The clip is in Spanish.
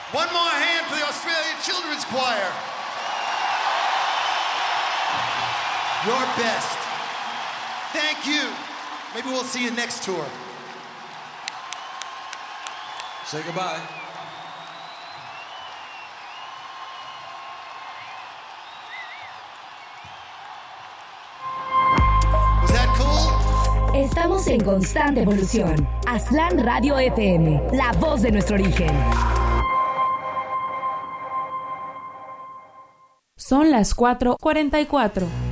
One more hand for the Australian Children's Choir. Your best. Thank you. Maybe we'll see you next tour. Say goodbye. Was that cool? Estamos en constante evolución. Aztlán Radio FM, la voz de nuestro origen. Son las 4:44.